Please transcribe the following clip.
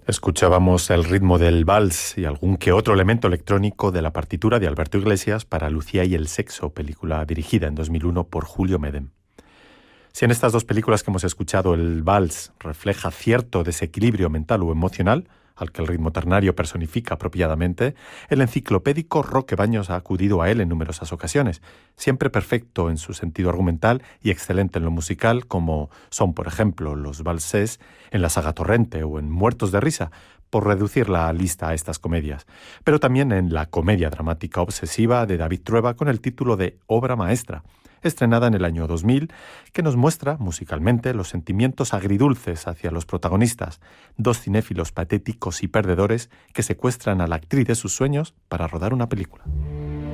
Escuchábamos el ritmo del vals y algún que otro elemento electrónico de la partitura de Alberto Iglesias para Lucía y el sexo, película dirigida en 2001 por Julio Medem. Si en estas dos películas que hemos escuchado el vals refleja cierto desequilibrio mental o emocional, al que el ritmo ternario personifica apropiadamente, el enciclopédico Roque Baños ha acudido a él en numerosas ocasiones, siempre perfecto en su sentido argumental y excelente en lo musical, como son, por ejemplo, los valses en la saga Torrente o en Muertos de risa, por reducir la lista a estas comedias, pero también en la comedia dramática obsesiva de David Trueba con el título de Obra Maestra, estrenada en el año 2000, que nos muestra musicalmente los sentimientos agridulces hacia los protagonistas, dos cinéfilos patéticos y perdedores que secuestran a la actriz de sus sueños para rodar una película.